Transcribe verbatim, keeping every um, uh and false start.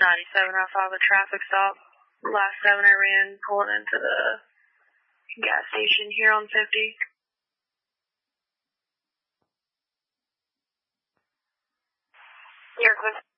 ninety-seven oh five, a traffic stop. Last seven I ran pulling into the gas station here on fifty. You're good.